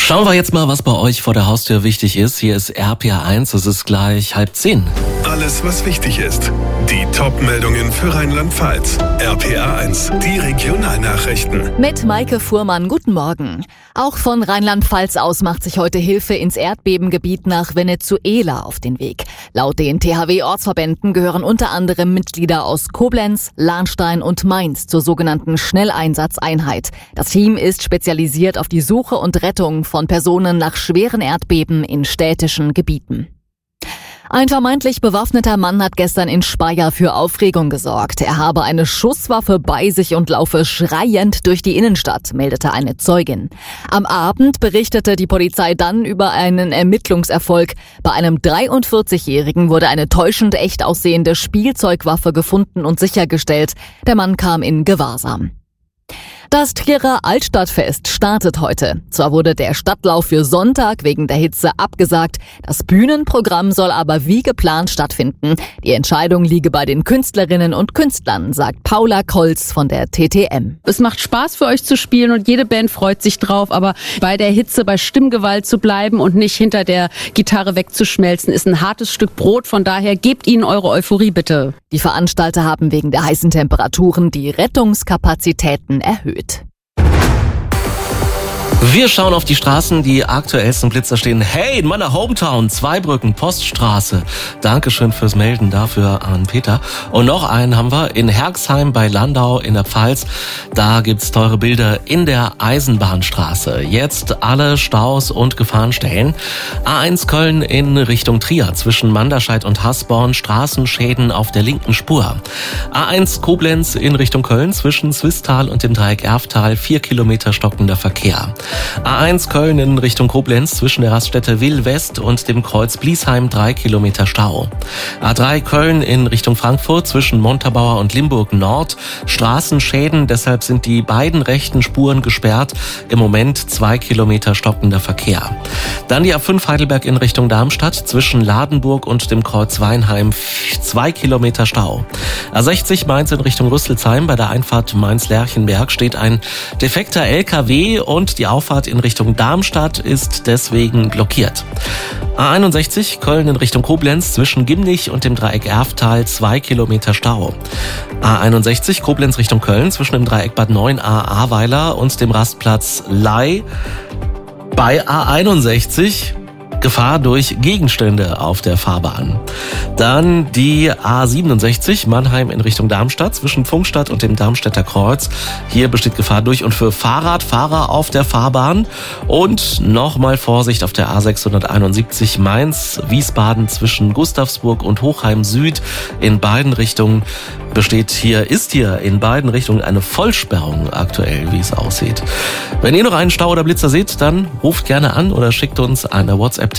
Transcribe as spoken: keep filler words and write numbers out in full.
Schauen wir jetzt mal, was bei euch vor der Haustür wichtig ist. Hier ist R P R eins, es ist gleich halb zehn. Alles, was wichtig ist. Die Top-Meldungen für Rheinland-Pfalz. R P R eins, die Regionalnachrichten. Mit Maike Fuhrmann, guten Morgen. Auch von Rheinland-Pfalz aus macht sich heute Hilfe ins Erdbebengebiet nach Venezuela auf den Weg. Laut den T H W-Ortsverbänden gehören unter anderem Mitglieder aus Koblenz, Lahnstein und Mainz zur sogenannten Schnelleinsatzeinheit. Das Team ist spezialisiert auf die Suche und Rettung von Personen nach schweren Erdbeben in städtischen Gebieten. Ein vermeintlich bewaffneter Mann hat gestern in Speyer für Aufregung gesorgt. Er habe eine Schusswaffe bei sich und laufe schreiend durch die Innenstadt, meldete eine Zeugin. Am Abend berichtete die Polizei dann über einen Ermittlungserfolg. Bei einem dreiundvierzigjährigen wurde eine täuschend echt aussehende Spielzeugwaffe gefunden und sichergestellt. Der Mann kam in Gewahrsam. Das Trierer Altstadtfest startet heute. Zwar wurde der Stadtlauf für Sonntag wegen der Hitze abgesagt, das Bühnenprogramm soll aber wie geplant stattfinden. Die Entscheidung liege bei den Künstlerinnen und Künstlern, sagt Paula Kolz von der T T M. Es macht Spaß für euch zu spielen und jede Band freut sich drauf, aber bei der Hitze, bei Stimmgewalt zu bleiben und nicht hinter der Gitarre wegzuschmelzen, ist ein hartes Stück Brot. Von daher gebt ihnen eure Euphorie bitte. Die Veranstalter haben wegen der heißen Temperaturen die Rettungskapazitäten erhöht. Wir schauen auf die Straßen, die aktuellsten Blitzer stehen. Hey, in meiner Hometown, Zweibrücken, Poststraße. Dankeschön fürs Melden dafür an Peter. Und noch einen haben wir in Herxheim bei Landau in der Pfalz. Da gibt's teure Bilder in der Eisenbahnstraße. Jetzt alle Staus und Gefahrenstellen. A eins Köln in Richtung Trier zwischen Manderscheid und Hasborn. Straßenschäden auf der linken Spur. A eins Koblenz in Richtung Köln zwischen Swisttal und dem Dreieck Erftal. Vier Kilometer stockender Verkehr. A eins Köln in Richtung Koblenz zwischen der Raststätte Will West und dem Kreuz Bliesheim drei Kilometer Stau. A drei Köln in Richtung Frankfurt zwischen Montabaur und Limburg Nord. Straßenschäden, deshalb sind die beiden rechten Spuren gesperrt. Im Moment zwei Kilometer stockender Verkehr. Dann die A fünf Heidelberg in Richtung Darmstadt zwischen Ladenburg und dem Kreuz Weinheim zwei Kilometer Stau. A sechzig Mainz in Richtung Rüsselsheim bei der Einfahrt Mainz-Lerchenberg steht ein defekter L K W und die Auffahrt in Richtung Darmstadt ist deswegen blockiert. A einundsechzig Köln in Richtung Koblenz zwischen Gimnich und dem Dreieck Erftal zwei Kilometer Stau. A einundsechzig Koblenz Richtung Köln zwischen dem Dreieck Bad neun a Ahrweiler und dem Rastplatz Ley. Bei A einundsechzig Gefahr durch Gegenstände auf der Fahrbahn. Dann die A siebenundsechzig Mannheim in Richtung Darmstadt zwischen Pfungstadt und dem Darmstädter Kreuz. Hier besteht Gefahr durch und für Fahrradfahrer auf der Fahrbahn. Und nochmal Vorsicht auf der A sechshunderteinundsiebzig Mainz-Wiesbaden zwischen Gustavsburg und Hochheim Süd. In beiden Richtungen besteht hier, ist hier in beiden Richtungen eine Vollsperrung aktuell, wie es aussieht. Wenn ihr noch einen Stau oder Blitzer seht, dann ruft gerne an oder schickt uns eine WhatsApp